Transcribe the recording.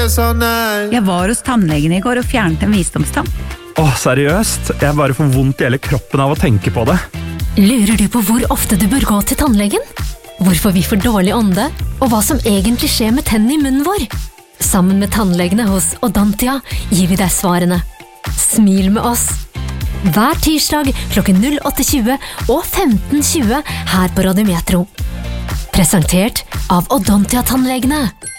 Jeg var hos tannlegen I går og fjernet en visdomstann. Seriøst? Jeg bare får vondt I hele kroppen av å tenke på det. Lurer du på hvor ofte du bør gå til tannlegen? Hvorfor vi får dårlig ånde? Og hva som egentlig skjer med tennene I munnen vår? Sammen med tannlegene hos Odontia gir vi deg svarene. Smil med oss! Hver tirsdag klokken 08:20 og 15:20 her på Radio Metro. Presentert av Odontia-tannlegene.